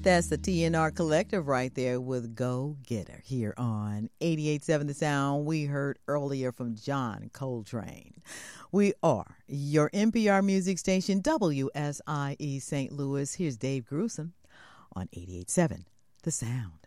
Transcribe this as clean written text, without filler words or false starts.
That's the TNR Collective right there with Go Getter here on 88.7 The Sound. We heard earlier from John Coltrane. We are your NPR music station, WSIE St. Louis. Here's Dave Grusin on 88.7 The Sound.